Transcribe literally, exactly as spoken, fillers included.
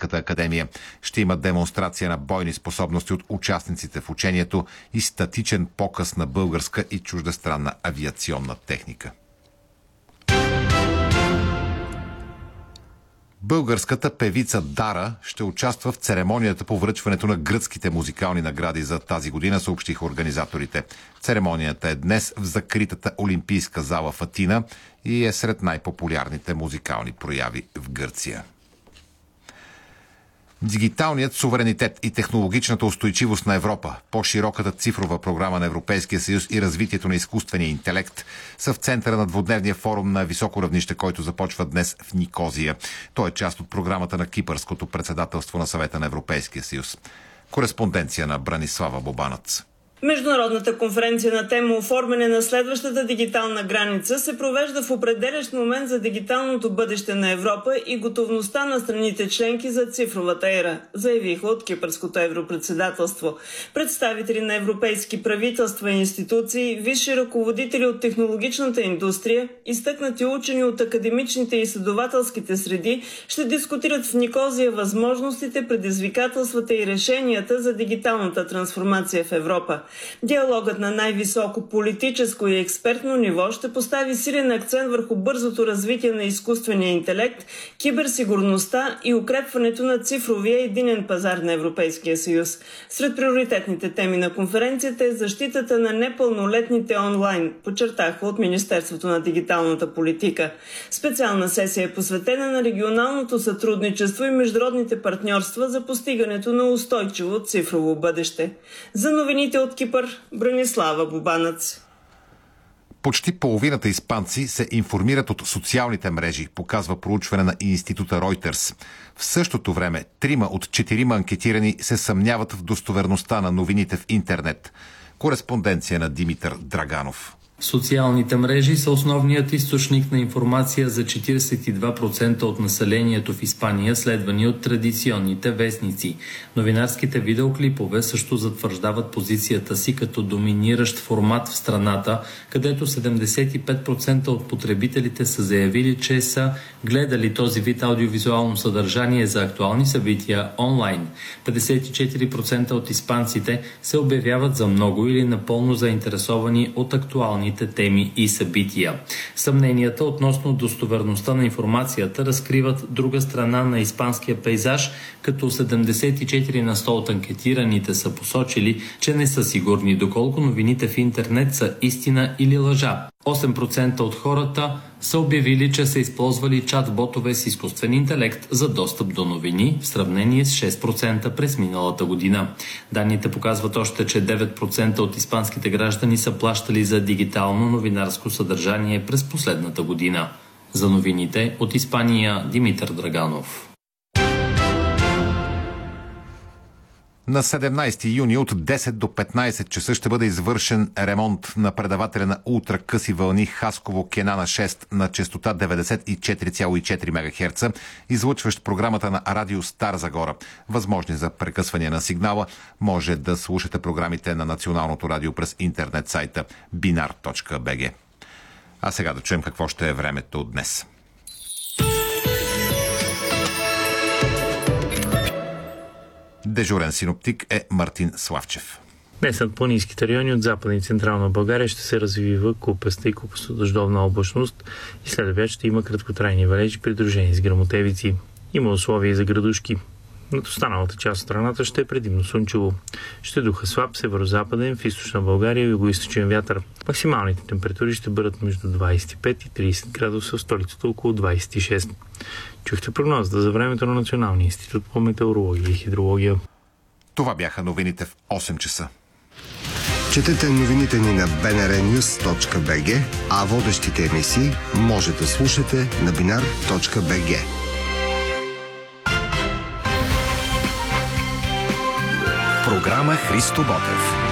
Българската академия. Ще има демонстрация на бойни способности от участниците в учението и статичен показ на българска и чуждестранна авиационна техника. Българската певица Дара ще участва в церемонията по връчването на гръцките музикални награди за тази година, съобщиха организаторите. Церемонията е днес в закритата Олимпийска зала в Атина и е сред най-популярните музикални прояви в Гърция. Дигиталният суверенитет и технологичната устойчивост на Европа, по-широката цифрова програма на Европейския съюз и развитието на изкуствения интелект са в центъра на двудневния форум на високо равнище, който започва днес в Никозия. Той е част от програмата на Кипърското председателство на Съвета на Европейския съюз. Кореспонденция на Бранислава Бобанац. Международната конференция на тема оформяне на следващата дигитална граница се провежда в определящ момент за дигиталното бъдеще на Европа и готовността на страните членки за цифровата ера, заявиха от Кипърското европредседателство. Представители на европейски правителства и институции, висши ръководители от технологичната индустрия, изтъкнати учени от академичните и изследователските среди ще дискутират в Никозия възможностите, предизвикателствата и решенията за дигиталната трансформация в Европа. Диалогът на най-високо политическо и експертно ниво ще постави силен акцент върху бързото развитие на изкуствения интелект, киберсигурността и укрепването на цифровия единен пазар на Европейския съюз. Сред приоритетните теми на конференцията е защитата на непълнолетните онлайн, подчертаха от Министерството на дигиталната политика. Специална сесия е посветена на регионалното сътрудничество и международните партньорства за постигането на устойчиво цифрово бъдеще. За новините от Кипър, Бранислава Бобанац. Почти половината испанци се информират от социалните мрежи, показва проучване на института Reuters. В същото време, трима от четирима анкетирани се съмняват в достоверността на новините в интернет. Кореспонденция на Димитър Драганов. Социалните мрежи са основният източник на информация за четиридесет и два процента от населението в Испания, следвани от традиционните вестници. Новинарските видеоклипове също затвърждават позицията си като доминиращ формат в страната, където седемдесет и пет процента от потребителите са заявили, че са гледали този вид аудиовизуално съдържание за актуални събития онлайн. петдесет и четири процента от испанците се обявяват за много или напълно заинтересовани от актуални теми и събития. Съмненията относно достоверността на информацията разкриват друга страна на испанския пейзаж, като седемдесет и четири на сто от анкетираните са посочили, че не са сигурни доколко новините в интернет са истина или лъжа. осем процента от хората са обявили, че са използвали чат-ботове с изкуствен интелект за достъп до новини, в сравнение с шест процента през миналата година. Данните показват още, че девет процента от испанските граждани са плащали за дигитално новинарско съдържание през последната година. За новините от Испания, Димитър Драганов. На седемнадесети юни от десет до петнадесет часа ще бъде извършен ремонт на предавателя на ултракъси вълни Хасково Кенана шест на честота деветдесет и четири цяло и четири мегахерца, излъчващ програмата на Радио Стара Загора. Възможни за прекъсване на сигнала може да слушате програмите на Националното радио през интернет сайта биnar точка би джи. А сега да чуем какво ще е времето днес. Дежурен синоптик е Мартин Славчев. Днес над планинските райони от западна и централна България ще се развива купеста и купесто-дъждовна облачност и след обяд ще има краткотрайни валежи, придружени с гръмотевици. Има условия и за градушки. Над останалата част от страната ще е предимно слънчево. Ще духа слаб северо-западен, в източна България и югоизточен вятър. Максималните температури ще бъдат между двадесет и пет и тридесет градуса, в столицата около двадесет и шест. Чухте прогнозата за времето на Националния институт по метеорология и хидрология. Това бяха новините в осем часа. Четете новините ни на би ен ар нюз точка би джи, а водещите емисии може да слушате на биnar точка би джи. Програма Христо Ботев.